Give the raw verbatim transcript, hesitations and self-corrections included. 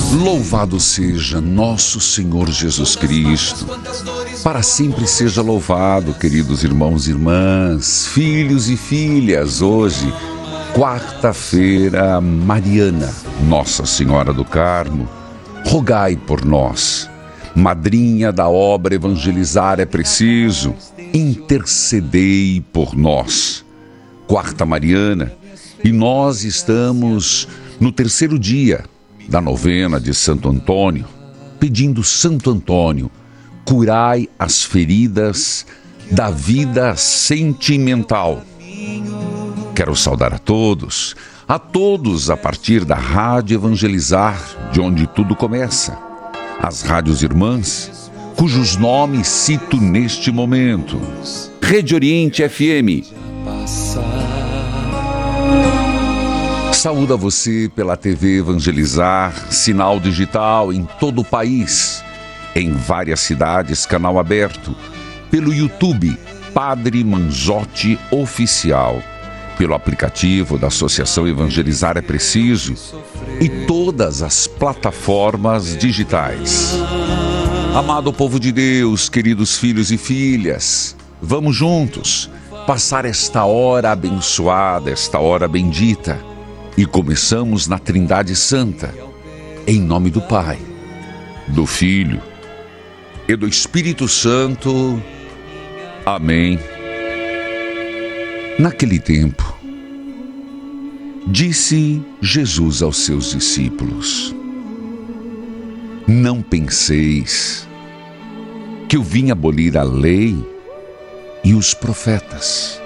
Louvado seja nosso Senhor Jesus Cristo. Para sempre seja louvado, queridos irmãos e irmãs, filhos e filhas. Hoje, quarta-feira mariana, Nossa Senhora do Carmo, rogai por nós. Madrinha da obra Evangelizar é Preciso, intercedei por nós. Quarta mariana, e nós estamos no terceiro dia da novena de Santo Antônio, pedindo: Santo Antônio, curai as feridas da vida sentimental. Quero saudar a todos, a todos a partir da Rádio Evangelizar, de onde tudo começa. As rádios irmãs, cujos nomes cito neste momento: Rede Oriente F M. Saúdo a você pela T V Evangelizar, sinal digital em todo o país, em várias cidades, canal aberto, pelo YouTube Padre Manzotti Oficial, pelo aplicativo da Associação Evangelizar é Preciso e todas as plataformas digitais. Amado povo de Deus, queridos filhos e filhas, vamos juntos passar esta hora abençoada, esta hora bendita. E começamos na Trindade Santa, em nome do Pai, do Filho e do Espírito Santo. Amém. Naquele tempo, disse Jesus aos seus discípulos: não penseis que eu vim abolir a lei e os profetas.